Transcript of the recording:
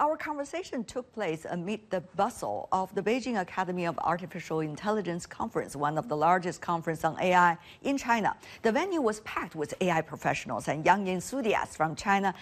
Our conversation took place amid the bustle of the Beijing Academy of Artificial Intelligence Conference, one of the largest conferences on AI in China. The venue was packed with AI professionals and young enthusiasts from China